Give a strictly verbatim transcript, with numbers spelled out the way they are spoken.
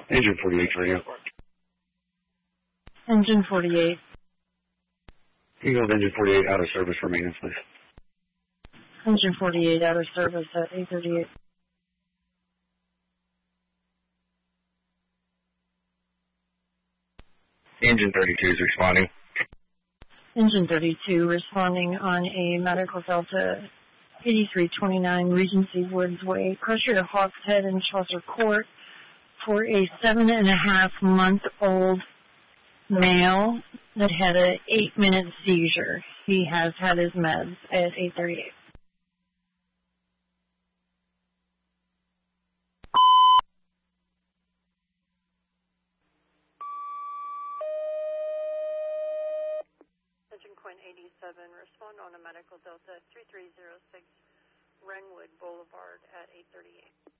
Engine forty-eight radio. Engine forty-eight. Can you go with engine forty-eight out of service for maintenance, please? Engine forty-eight out of service at eight thirty-eight. Engine thirty-two is responding. Engine thirty-two responding on a medical Delta eighty-three twenty-nine Regency Woods Way, pressure to Hawks Head and Chaucer Court for a seven and a half month old male that had an eight minute seizure. He has had his meds at eight thirty-eight. Engine Quinn eighty-seven, respond on a medical Delta three three zero six Renwood Boulevard at eight thirty-eight.